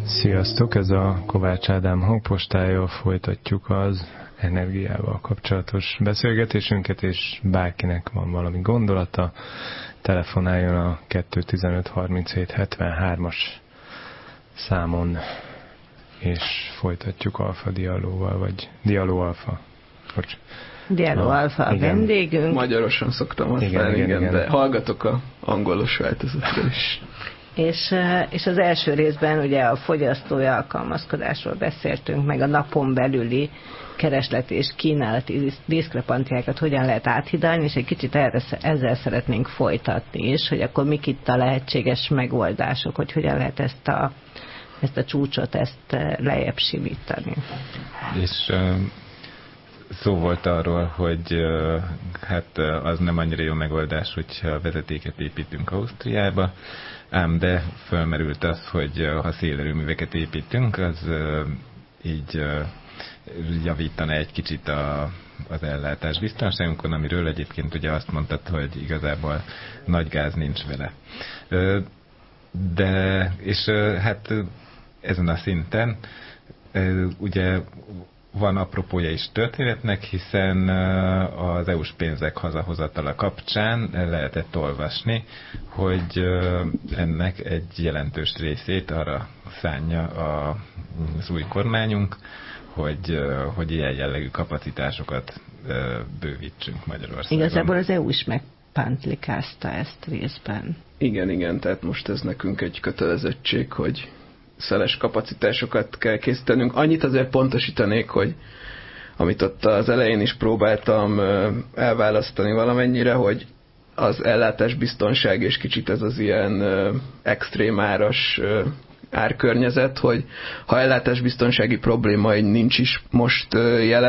Sziasztok, ez a Kovács Ádám hangpostája, folytatjuk az energiával kapcsolatos beszélgetésünket, és bárkinek van valami gondolata, telefonáljon a 215 37 73-as számon, és folytatjuk Alfa Dialóval, vagy Dialó Alfa. Dialó Alfa a vendégünk. Magyarosan szoktam használni, igen, de hallgatok a angolos változatra is. És az első részben ugye a fogyasztói alkalmazkodásról beszéltünk, meg a napon belüli kereslet és kínálati diszkrepanciákat hogyan lehet áthidalni, és egy kicsit ezzel szeretnénk folytatni is, hogy akkor mik itt a lehetséges megoldások, hogy hogyan lehet ezt a csúcsot lejjebb simítani. És szó volt arról, hogy hát az nem annyira jó megoldás, hogyha vezetéket építünk Ausztriába, ám de fölmerült az, hogy ha szélerőműveket építünk, az így javítana egy kicsit az ellátás biztonságunkon, amiről egyébként ugye azt mondtad, hogy igazából nagy gáz nincs vele. De, és hát ezen a szinten ugye van apropója is történetnek, hiszen az EU-s pénzek hazahozatala kapcsán lehetett olvasni, hogy ennek egy jelentős részét arra szánja az új kormányunk, hogy ilyen jellegű kapacitásokat bővítsünk Magyarországon. Igazából az EU is megpántlikázta ezt részben. Igen, tehát most ez nekünk egy kötelezettség, hogy szeles kapacitásokat kell készítenünk. Annyit azért pontosítanék, hogy amit ott az elején is próbáltam elválasztani valamennyire, hogy az ellátásbiztonság és kicsit ez az ilyen extrém áras árkörnyezet, hogy ha ellátásbiztonsági probléma nincs is most jelen,